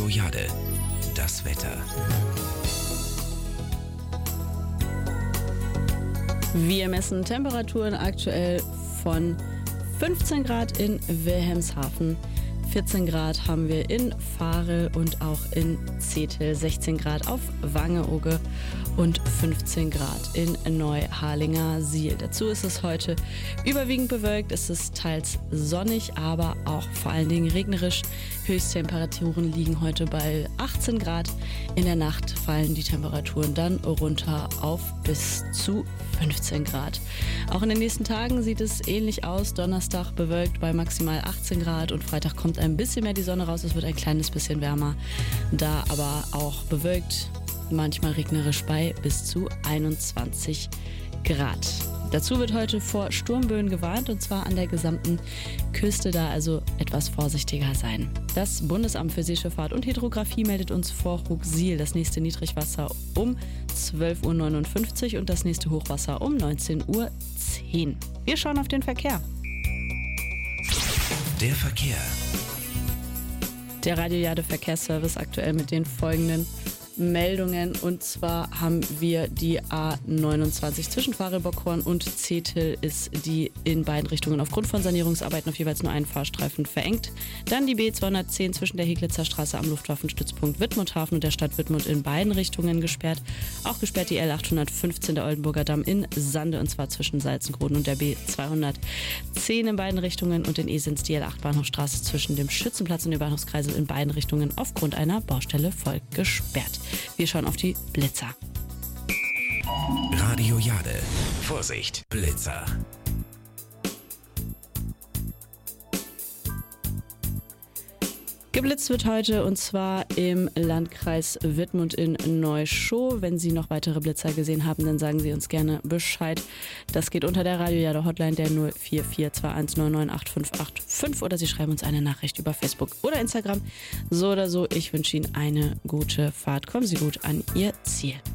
Radio Jade. Das Wetter. Wir messen Temperaturen aktuell von 15 Grad in Wilhelmshaven, 14 Grad haben wir in Varel und auch in Zetel, 16 Grad auf Wangeoge und 15 Grad in Neuharlingersiel. Dazu ist es heute überwiegend bewölkt, es ist teils sonnig, aber auch vor allen Dingen regnerisch. Höchsttemperaturen liegen heute bei 18 Grad. In der Nacht fallen die Temperaturen dann runter auf bis zu 15 Grad. Auch in den nächsten Tagen sieht es ähnlich aus. Donnerstag bewölkt bei maximal 18 Grad und Freitag kommt ein bisschen mehr die Sonne raus. Es wird ein kleines bisschen wärmer. Da aber auch bewölkt, manchmal regnerisch bei bis zu 21 Grad. Dazu wird heute vor Sturmböen gewarnt und zwar an der gesamten Küste, da also etwas vorsichtiger sein. Das Bundesamt für Seeschifffahrt und Hydrographie meldet uns vor Rucksiel das nächste Niedrigwasser um 12.59 Uhr und das nächste Hochwasser um 19.10 Uhr. Wir schauen auf den Verkehr. Der Verkehr. Der Radio Jade Verkehrsservice aktuell mit den folgenden Meldungen, und zwar haben wir die A29 zwischen Varel-Bockhorn und Zetel ist die in beiden Richtungen aufgrund von Sanierungsarbeiten auf jeweils nur einen Fahrstreifen verengt. Dann die B210 zwischen der Heglitzer Straße am Luftwaffenstützpunkt Wittmundhafen und der Stadt Wittmund in beiden Richtungen gesperrt. Auch gesperrt die L815 der Oldenburger Damm in Sande und zwar zwischen Salzengroden und der B210 in beiden Richtungen und in Esens die L8 Bahnhofstraße zwischen dem Schützenplatz und dem Bahnhofskreisel in beiden Richtungen aufgrund einer Baustelle voll gesperrt. Wir schauen auf die Blitzer. Radio Jade. Vorsicht, Blitzer. Geblitzt wird heute und zwar im Landkreis Wittmund in Neuschow. Wenn Sie noch weitere Blitzer gesehen haben, dann sagen Sie uns gerne Bescheid. Das geht unter der Radio Jade Hotline der 04421998585 oder Sie schreiben uns eine Nachricht über Facebook oder Instagram. So oder so, ich wünsche Ihnen eine gute Fahrt. Kommen Sie gut an Ihr Ziel.